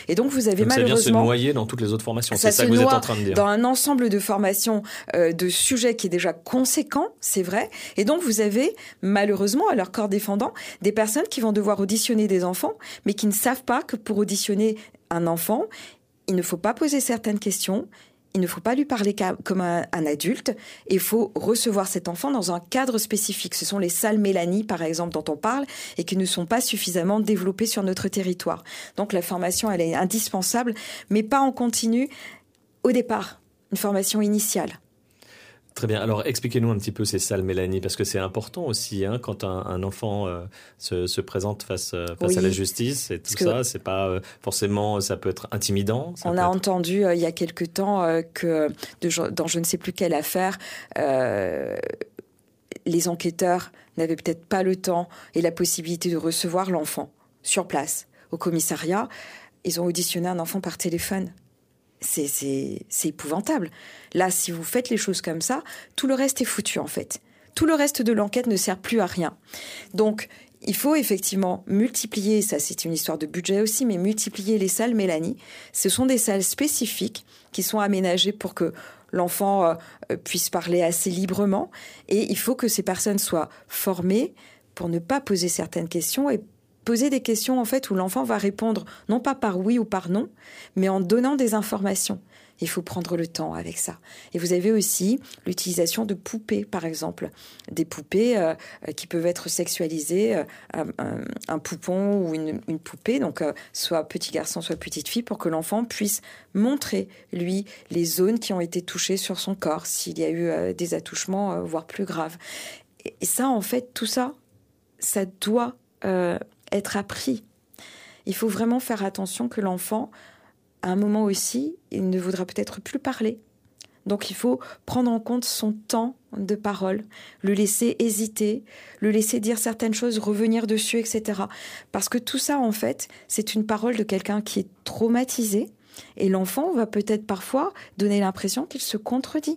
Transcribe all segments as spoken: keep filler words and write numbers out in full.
Et donc, vous avez donc malheureusement... ça vient se noyer dans toutes les autres formations. C'est ça que vous êtes en train de dire. Dans un ensemble de formations, euh, de sujets qui est déjà conséquent, c'est vrai. Et donc, vous avez, malheureusement, à leur corps défendant, des personnes qui vont devoir auditionner des enfants, mais qui ne savent pas que pour auditionner un enfant, il ne faut pas poser certaines questions. Il ne faut pas lui parler comme un, un adulte. Il faut recevoir cet enfant dans un cadre spécifique. Ce sont les salles Mélanie, par exemple, dont on parle et qui ne sont pas suffisamment développées sur notre territoire. Donc la formation, elle est indispensable, mais pas en continu au départ. Une formation initiale. Très bien. Alors, expliquez-nous un petit peu ces salles Mélanie, parce que c'est important aussi, hein, quand un, un enfant euh, se, se présente face, euh, face oui. à la justice et tout ça. C'est pas euh, forcément, ça peut être intimidant. Ça on peut a être... entendu euh, il y a quelque temps euh, que de, dans je ne sais plus quelle affaire, euh, les enquêteurs n'avaient peut-être pas le temps et la possibilité de recevoir l'enfant sur place au commissariat. Ils ont auditionné un enfant par téléphone. C'est, c'est, c'est épouvantable. Là, si vous faites les choses comme ça, tout le reste est foutu, en fait. Tout le reste de l'enquête ne sert plus à rien. Donc, il faut effectivement multiplier, ça c'est une histoire de budget aussi, mais multiplier les salles Mélanie. Ce sont des salles spécifiques qui sont aménagées pour que l'enfant euh, puisse parler assez librement. Et il faut que ces personnes soient formées pour ne pas poser certaines questions et poser des questions en fait où l'enfant va répondre non pas par oui ou par non, mais en donnant des informations. Il faut prendre le temps avec ça. Et vous avez aussi l'utilisation de poupées, par exemple. Des poupées euh, qui peuvent être sexualisées, euh, un, un poupon ou une, une poupée, donc euh, soit petit garçon, soit petite fille, pour que l'enfant puisse montrer, lui, les zones qui ont été touchées sur son corps, s'il y a eu euh, des attouchements, euh, voire plus graves. Et, et ça, en fait, tout ça, ça doit euh, être appris. Il faut vraiment faire attention que l'enfant, à un moment aussi, il ne voudra peut-être plus parler. Donc il faut prendre en compte son temps de parole, le laisser hésiter, le laisser dire certaines choses, revenir dessus, et cetera. Parce que tout ça, en fait, c'est une parole de quelqu'un qui est traumatisé et l'enfant va peut-être parfois donner l'impression qu'il se contredit.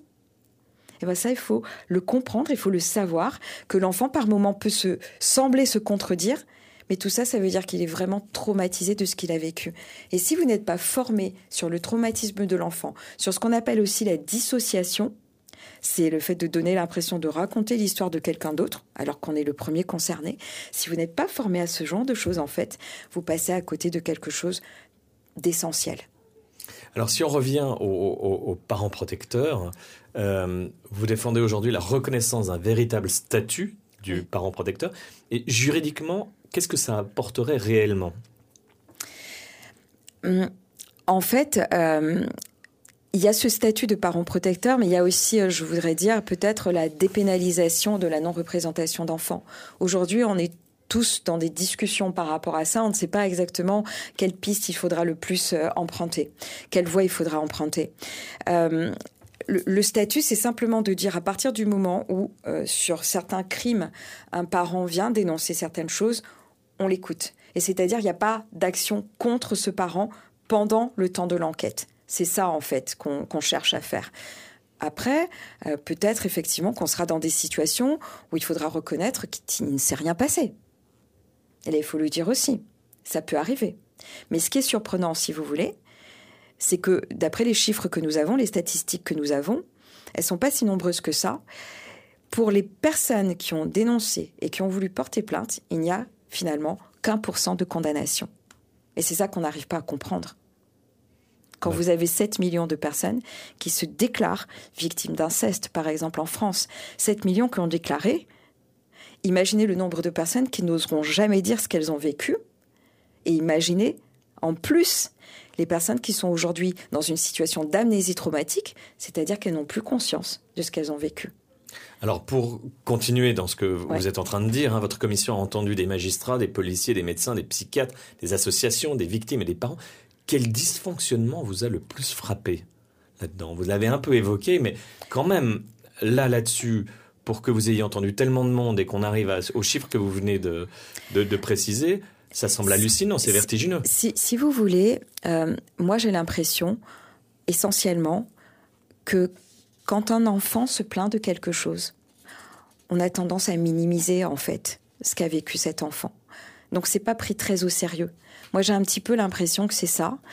Et bien ça, il faut le comprendre, il faut le savoir, que l'enfant, par moments, peut se sembler se contredire, mais tout ça, ça veut dire qu'il est vraiment traumatisé de ce qu'il a vécu. Et si vous n'êtes pas formé sur le traumatisme de l'enfant, sur ce qu'on appelle aussi la dissociation, c'est le fait de donner l'impression de raconter l'histoire de quelqu'un d'autre, alors qu'on est le premier concerné. Si vous n'êtes pas formé à ce genre de choses, en fait, vous passez à côté de quelque chose d'essentiel. Alors, si on revient aux, aux, aux parents protecteurs, euh, vous défendez aujourd'hui la reconnaissance d'un véritable statut du oui. parent protecteur. Et juridiquement, qu'est-ce que ça apporterait réellement ? En fait, euh, il y a ce statut de parent protecteur, mais il y a aussi, je voudrais dire, peut-être la dépénalisation de la non-représentation d'enfants. Aujourd'hui, on est tous dans des discussions par rapport à ça. On ne sait pas exactement quelle piste il faudra le plus euh, emprunter, quelle voie il faudra emprunter. Euh, Le, le statut, c'est simplement de dire à partir du moment où, euh, sur certains crimes, un parent vient dénoncer certaines choses, on l'écoute. Et c'est-à-dire, il n'y a pas d'action contre ce parent pendant le temps de l'enquête. C'est ça, en fait, qu'on, qu'on cherche à faire. Après, euh, peut-être effectivement qu'on sera dans des situations où il faudra reconnaître qu'il ne s'est rien passé. Et là, il faut le dire aussi. Ça peut arriver. Mais ce qui est surprenant, si vous voulez, c'est que, d'après les chiffres que nous avons, les statistiques que nous avons, elles ne sont pas si nombreuses que ça. Pour les personnes qui ont dénoncé et qui ont voulu porter plainte, il n'y a finalement qu'un pour cent de condamnation. Et c'est ça qu'on n'arrive pas à comprendre. Quand ouais. vous avez sept millions de personnes qui se déclarent victimes d'inceste, par exemple en France, sept millions qui ont déclaré, imaginez le nombre de personnes qui n'oseront jamais dire ce qu'elles ont vécu, et imaginez, en plus, les personnes qui sont aujourd'hui dans une situation d'amnésie traumatique, c'est-à-dire qu'elles n'ont plus conscience de ce qu'elles ont vécu. Alors, pour continuer dans ce que vous ouais. êtes en train de dire, hein, votre commission a entendu des magistrats, des policiers, des médecins, des psychiatres, des associations, des victimes et des parents. Quel dysfonctionnement vous a le plus frappé là-dedans ? Vous l'avez un peu évoqué, mais quand même, là, là-dessus, pour que vous ayez entendu tellement de monde et qu'on arrive à, aux chiffres que vous venez de, de, de préciser... Ça semble hallucinant, c'est vertigineux. Si, si vous voulez, euh, moi j'ai l'impression, essentiellement, que quand un enfant se plaint de quelque chose, on a tendance à minimiser, en fait, ce qu'a vécu cet enfant. Donc c'est pas pris très au sérieux. Moi j'ai un petit peu l'impression que c'est ça.